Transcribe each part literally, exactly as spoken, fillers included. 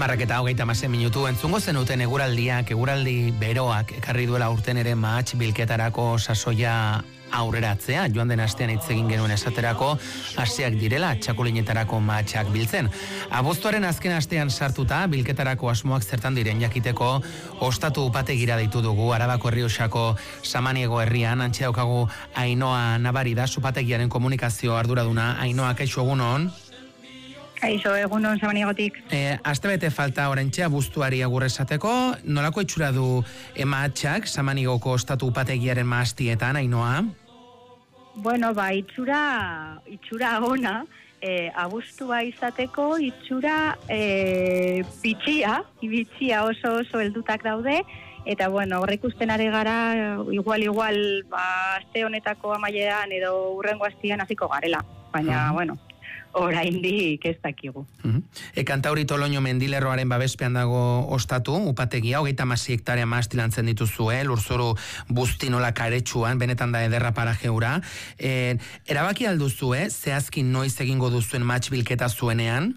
Amarrak eta hogeita hamasei minutu entzungo zenuten eguraldiak, eguraldi beroak ekarri duela urten ere mahats bilketarako sasoia aurreratzea. Joan den astean hitz egin genuen esaterako hasiak direla txakulinetarako mahatsak biltzen. Abuztuaren azken astean sartuta bilketarako asmoak zertan diren jakiteko ostatu upategira deitu dugu Arabako Errioxako Samaniego herrian. Antxe daukagu Ainhoa Navarida, upategiaren komunikazio arduraduna. Ainhoa, kaixo egunon? Kaixo, egunon Samaniegotik. E, Astebete falta oraintxe abuztuari agur esateko, nolako itxura du mahatsak Samaniegoko ostatu upategiaren mahastietan, Ainhoa? Bueno, ba, itxura, itxura ona, e, abuztua izateko itxura e, bitxia, bitxia oso oso heldutak daude, eta bueno, horrek usten ari gara, igual, igual, ba, aste honetako amaieran edo urrengo astean hasiko garela, baina, uh-huh. bueno, oraindik ez dakigu. Uh-huh. E, Kantauri Toloño mendilerroaren babespean dago ostatu, upategia, hogeita hamasei hektarea mahastilantzen dituzue, lurzoru buztinola karetsuan, benetan da ederra parajeura. E, erabaki alduzue, zehazki noiz egingo duzuen mahats bilketa zuenean?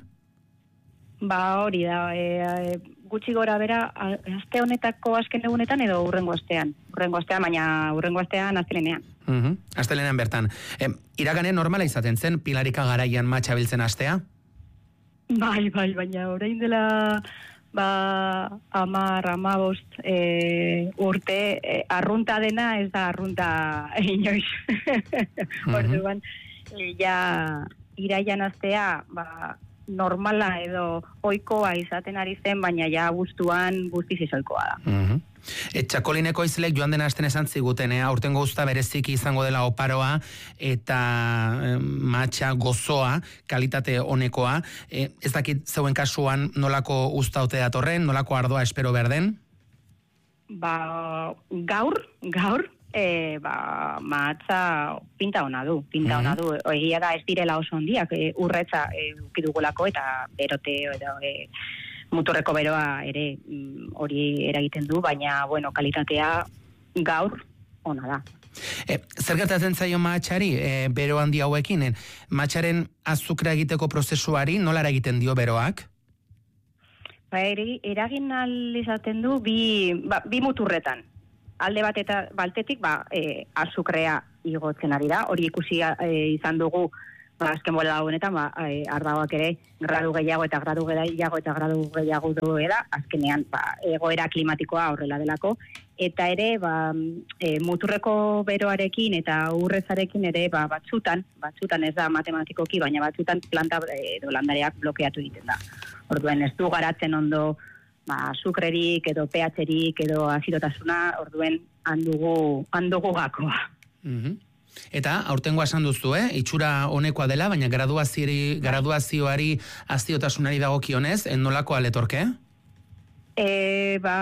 Ba hori da, e, e, gutxi gora bera, aste honetako azken egunetan edo urrengo astean. Urrengo astean, baina urrengo astean astelenean. Uh-huh. Astelenean bertan. E, iragane normala izaten zen, Pilarika garaian matxa biltzen astea? Bai, bai, baina orain dela ba, amar, amabost e, urte, e, arrunta dena ez da arrunta inoiz. Uh-huh. Orduan, e, ja iraian astea, ba, normala edo oikoa izaten ari zen, baina ja guztuan guztiz izoikoa da. Uh-huh. E, Txakolineko izlek joan den asten esan ziguten, eh? Aurtengo uzta bereziki izango dela oparoa eta eh, matxa gozoa, kalitate honekoa. E, ez dakit zeuen kasuan nolako uzta ote datorren, nolako ardoa espero berden? Ba, gaur, gaur, e, ba, matxa pinta ona du, pinta ona du. Egia da ez direla oso ondiak, e, urretza e, ukidugulako eta berote edo e, muturreko beroa ere hori eragiten du, baina, bueno, kalitatea gaur ona da. E, zer gertatzen zaio mahatxari, e, bero handi hauekin? E, mahatxaren azukra egiteko prozesuari nola eragiten dio beroak? Ba, eri, eragin izaten du bi, ba, bi muturretan. Alde bat eta baltetik, ba, e, azukrea igotzen ari da. Hori ikusi e, izan dugu, ba, azken bola honetan, ba, e, ardagoak ere gradu gehiago eta gradu gehiago eta gradu gehiago duela, azkenean ba, egoera klimatikoa horrela delako, eta ere ba, e, muturreko beroarekin eta urrezarekin ere ba, batzutan, batzutan ez da matematikoki, baina batzutan planta edo landareak blokeatu egiten da. Orduen ez du garatzen ondo ba, azukrerik edo pH-erik edo azidotasuna, orduen handugu, handugu gakoa. Mhm. Eta aurtengoa esan duzu, eh? Itxura honekoa dela, baina graduazioari, graduazioari aziotasunari dagokionez, nolako aletorke? E, ba,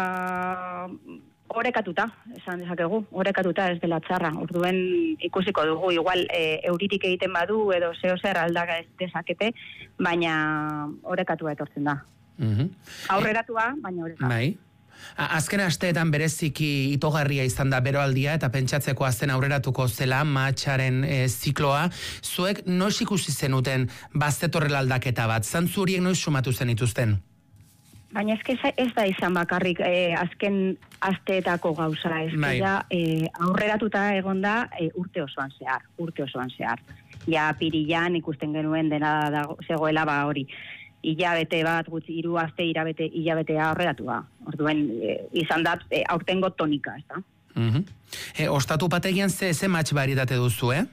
orekatuta, esan dezakegu, orekatuta ez dela txarra. Orduen ikusiko dugu, igual e, euririk egiten badu edo zeo zer aldaka ez dezakete, baina orekatua etortzen da. Uh-huh. Aurreratua, baina orekatua. Bai. Azken asteetan bereziki itogarria izan da beroaldia eta pentsatzeko azten aurreratuko zela mahatxaren e, zikloa. Zuek noiz ikusi zenuten bazetorrela aldaketa bat? Zantzu horiek noiz sumatu zen ituzten? Baina ez, ez da izan bakarrik e, azken asteetako gauza. Ez bai. Da, e, aurreratuta egon da e, urte osoan zehar. Urte osoan zehar. Ja pirillan ikusten genuen dena da, zegoela ba hori. Ilabete bat, gutxi, hiru aste, irabete, ilabetea horrelatua. Orduen, e, izan da, e, aurtengo tonika, ez da? Uh-huh. E, ostatu pategian ze, ze matx baritate duzu, eh?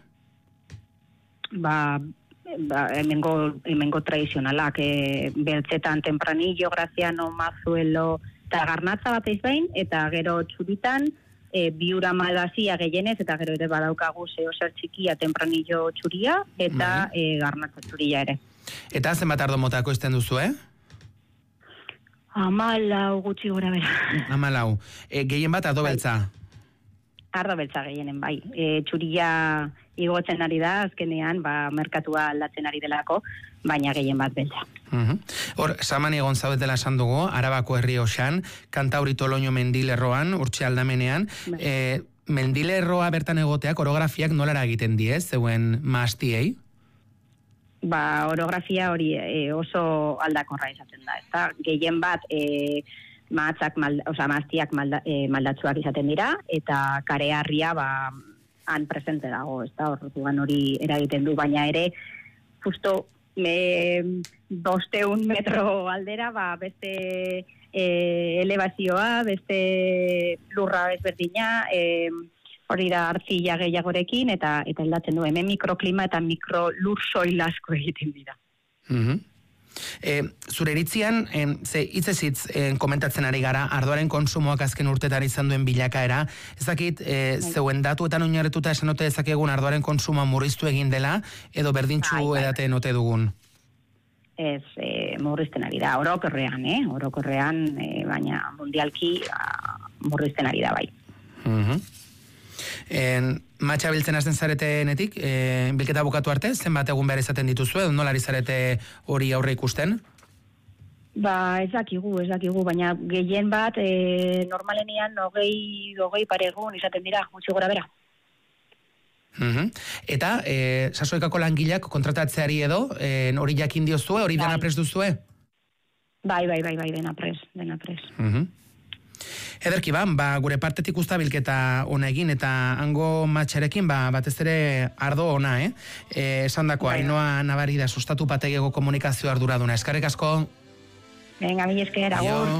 Ba, ba emengo, emengo tradizionalak, e, beltzetan tempranillo, graziano, mazuelo, eta garnatza bat behin, eta gero txuritan, e, biura malbazia gehienez, eta gero ere badaukagu zeo zer txikia tempranillo txuria, eta e, garnatza txuria ere. Eta zenbat ardo motako izten duzu, eh? Amalau gutxi gora bera. Amalau. E, gehien bat ardo beltza? Ardo beltza gehienen, bai. E, txuria igotzen ari da, azkenean, ba, merkatua aldatzen ari delako, baina gehien bat beltza. Uh-huh. Hor, Samaniego zaudetela esan dugu, Arabako Errioxan, Kantauri Toloño mendilerroan, urtxe aldamenean, e, mendilerroa bertan egoteak, orografiak nolara egiten die, zeuen mahastiei? ba, orografia hori e, oso aldakorra izaten da, ezta? Gehien bat, e, mahatzak, mal, oza, maztiak malda, e, maldatzuak izaten dira, eta kareharria, ba, han presente dago, ezta? Orduan hori eragiten du, baina ere, justo, me, bosteun metro aldera, ba, beste e, elevazioa, beste lurra ezberdina, e, hori da artzila gehiagorekin, eta eta aldatzen du, hemen mikroklima eta mikro lur soil asko egiten dira. Mm-hmm. E, zure iritzian, e, ze hitzez hitz e, komentatzen ari gara, ardoaren konsumoak azken urtetan izan duen bilakaera, ez dakit, e, zeuen datuetan oinarrituta esan ote dezakegun ardoaren konsumoa murriztu egin dela, edo berdintxu edaten ote dugun? Ez, e, murrizten ari da, orokorrean, eh? Orokorrean, e, baina mundialki a, murrizten ari da bai. Mm-hmm. En, matxa biltzen hasten zaretenetik, e, bilketa bukatu arte, zenbat egun behar izaten dituzu, edo nolari zarete hori aurre ikusten? Ba, ez dakigu, ez dakigu, baina gehien bat, e, normalenian hogei, hogei paregun izaten dira, gutxi gora bera. Mm-hmm. Eta, e, Sasoikako langileak kontratatzeari edo, e, hori jakin diozue, hori dena pres duzue? Bai, bai, bai, bai, dena pres, dena pres. Mm-hmm. Ederki ba, ba, gure partetik usta bilketa ona egin, eta hango matxarekin, ba, batez ere ardo ona, eh? E, esan dako, Ainoa Navarida sustatu pategeko komunikazio arduraduna. Eskerrik asko. Venga, mi esker, agur.